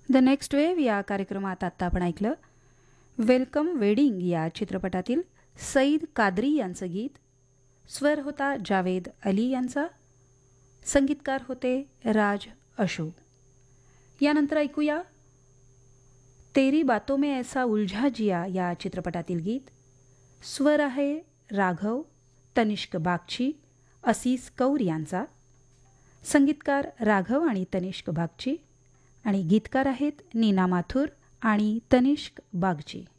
The next wave या कार्यक्रमात आत्ता आपण ऐकलं वेलकम वेडिंग या चित्रपटातील सईद कादरी यांचं गीत. स्वर होता जावेद अली यांचा, संगीतकार होते राज अशू. यानंतर ऐकूया तेरी बातों में ऐसा उलझा जिया या चित्रपटातील गीत. स्वर आहे राघव, तनिष्क बागची, असीस कौर यांचा, संगीतकार राघव आणि तनिष्क बागची आणि गीतकार आहेत नीना माथुर आणि तनिष्क बागची.